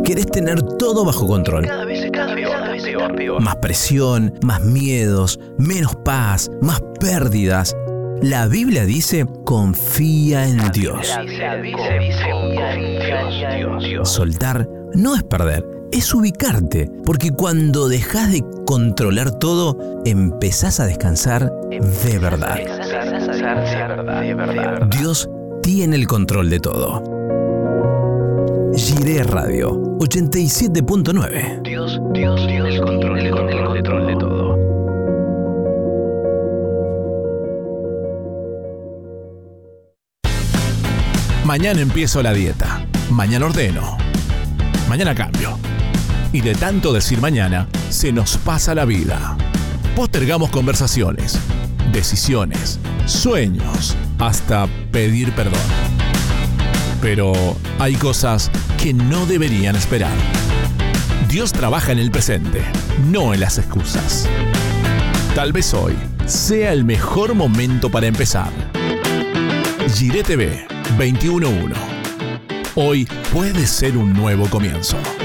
Querés tener todo bajo control. Cada vez peor. Más presión, más miedos, menos paz, más pérdidas. La Biblia dice, confía en Dios. Soltar no es perder, es ubicarte, porque cuando dejas de controlar todo, empezás a descansar de verdad. Dios tiene el control de todo. Jiré Radio 87.9. Dios tiene el control de todo. Mañana empiezo la dieta. Mañana ordeno. Mañana cambio. Y de tanto decir mañana, se nos pasa la vida. Postergamos conversaciones, decisiones, sueños, hasta pedir perdón. Pero hay cosas que no deberían esperar. Dios trabaja en el presente, no en las excusas. Tal vez hoy sea el mejor momento para empezar. Jiré TV 21.1. Hoy puede ser un nuevo comienzo.